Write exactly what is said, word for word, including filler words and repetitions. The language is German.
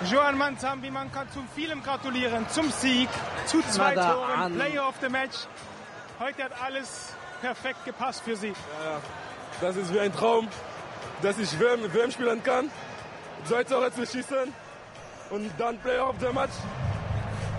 Joan Manzambi, man kann zu vielem gratulieren, zum Sieg, zu zwei Toren, Player of the Match. Heute hat alles perfekt gepasst für Sie. Ja, das ist wie ein Traum, dass ich W M, W M spielen kann, zwei Tore zu schießen und dann Player of the Match.